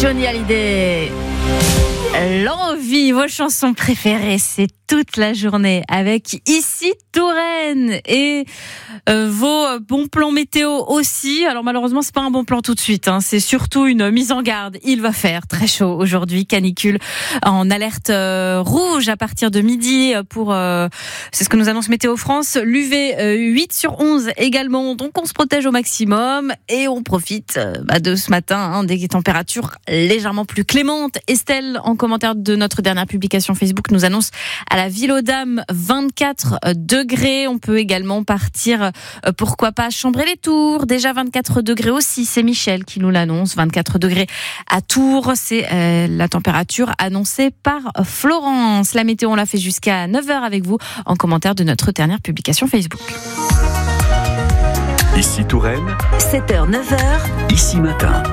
Johnny Hallyday. L'envie, vos chansons préférées, c'est toute la journée avec Ici Touraine et vos bons plans météo aussi. Alors malheureusement, c'est pas un bon plan tout de suite, hein. C'est surtout une mise en garde. Il va faire très chaud aujourd'hui, canicule en alerte rouge à partir de midi pour c'est ce que nous annonce Météo France. l'UV 8 sur 11 également, donc on se protège au maximum et on profite de ce matin, hein, des températures légèrement plus clémentes. Estelle, en commentaire de notre dernière publication Facebook, nous annonce à la Ville aux Dames 24 degrés. On peut également partir, pourquoi pas, Chambray-les-Tours, déjà 24 degrés aussi, c'est Michel qui nous l'annonce, 24 degrés à Tours, c'est la température annoncée par Florence. La météo, on l'a fait jusqu'à 9h avec vous, en commentaire de notre dernière publication Facebook. Ici Touraine, 7h, 9h, Ici Matin.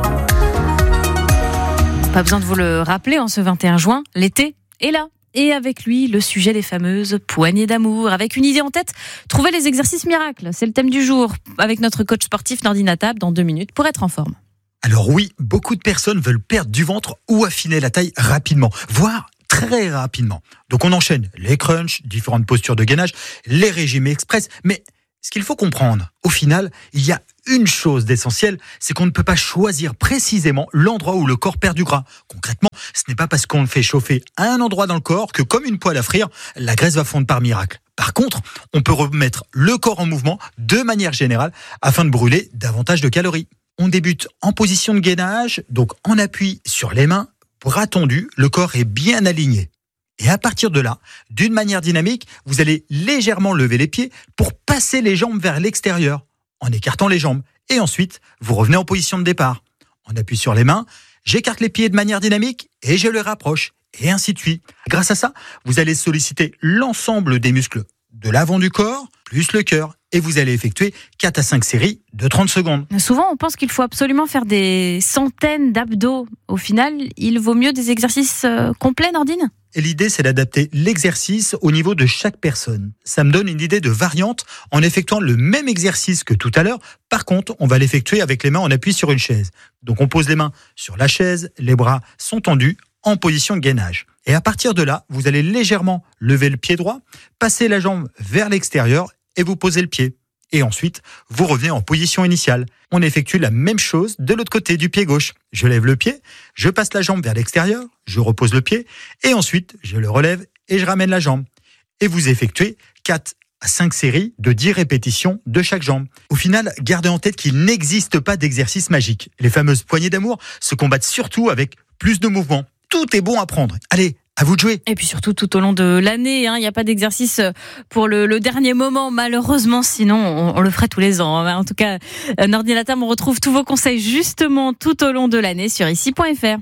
Pas besoin de vous le rappeler, en ce 21 juin, l'été est là. Et avec lui, le sujet des fameuses poignées d'amour. Avec une idée en tête, trouver les exercices miracles. C'est le thème du jour, avec notre coach sportif Nordine Attab, dans 2 minutes, pour être en forme. Alors oui, beaucoup de personnes veulent perdre du ventre ou affiner la taille rapidement, voire très rapidement. Donc on enchaîne les crunchs, différentes postures de gainage, les régimes express. Mais ce qu'il faut comprendre, au final, il y a une chose d'essentielle, c'est qu'on ne peut pas choisir précisément l'endroit où le corps perd du gras. Concrètement, ce n'est pas parce qu'on le fait chauffer à un endroit dans le corps que, comme une poêle à frire, la graisse va fondre par miracle. Par contre, on peut remettre le corps en mouvement de manière générale afin de brûler davantage de calories. On débute en position de gainage, donc en appui sur les mains, bras tendus, le corps est bien aligné. Et à partir de là, d'une manière dynamique, vous allez légèrement lever les pieds pour passer les jambes vers l'extérieur, en écartant les jambes. Et ensuite, vous revenez en position de départ. On appuie sur les mains, j'écarte les pieds de manière dynamique et je les rapproche. Et ainsi de suite. Grâce à ça, vous allez solliciter l'ensemble des muscles de l'avant du corps, plus le cœur. Et vous allez effectuer 4 à 5 séries de 30 secondes. Souvent, on pense qu'il faut absolument faire des centaines d'abdos. Au final, il vaut mieux des exercices complets, Nordine ? Et l'idée, c'est d'adapter l'exercice au niveau de chaque personne. Ça me donne une idée de variante en effectuant le même exercice que tout à l'heure. Par contre, on va l'effectuer avec les mains en appui sur une chaise. Donc on pose les mains sur la chaise, les bras sont tendus en position de gainage. Et à partir de là, vous allez légèrement lever le pied droit, passer la jambe vers l'extérieur et vous posez le pied. Et ensuite, vous revenez en position initiale. On effectue la même chose de l'autre côté du pied gauche. Je lève le pied, je passe la jambe vers l'extérieur, je repose le pied, et ensuite, je le relève et je ramène la jambe. Et vous effectuez 4 à 5 séries de 10 répétitions de chaque jambe. Au final, gardez en tête qu'il n'existe pas d'exercice magique. Les fameuses poignées d'amour se combattent surtout avec plus de mouvements. Tout est bon à prendre. Allez, à vous de jouer. Et puis surtout tout au long de l'année, il n'y a pas d'exercice pour le dernier moment, malheureusement, sinon on le ferait tous les ans. En tout cas, Nordine Attab, on retrouve tous vos conseils justement tout au long de l'année sur ici.fr.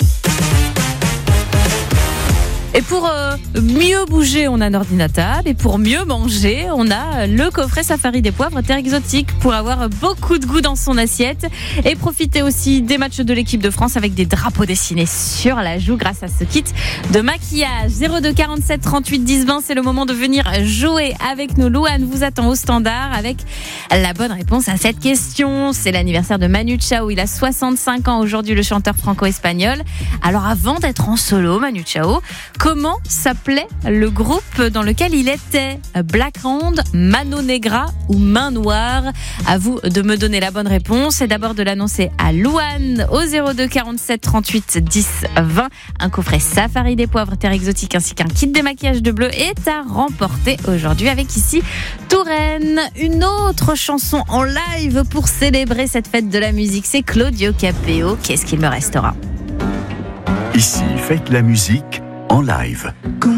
Et pour mieux bouger, on a Nordine Attab. Et pour mieux manger, on a le coffret Safari des poivres terre exotique pour avoir beaucoup de goût dans son assiette. Et profiter aussi des matchs de l'équipe de France avec des drapeaux dessinés sur la joue grâce à ce kit de maquillage. 02 47 38 10 20, c'est le moment de venir jouer avec nous. Louane vous attend au standard avec la bonne réponse à cette question. C'est l'anniversaire de Manu Chao. Il a 65 ans aujourd'hui, le chanteur franco-espagnol. Alors avant d'être en solo, Manu Chao, comment s'appelait le groupe dans lequel il était ? Black Hand, Mano Negra ou Main Noire ? À vous de me donner la bonne réponse et d'abord de l'annoncer à Louane au 02 47 38 10 20. Un coffret Safari des poivres terre exotique ainsi qu'un kit démaquillage de bleu est à remporter aujourd'hui avec Ici Touraine. Une autre chanson en live pour célébrer cette fête de la musique, c'est Claudio Capeo. Qu'est-ce qu'il me restera ? Ici, faites la musique en live.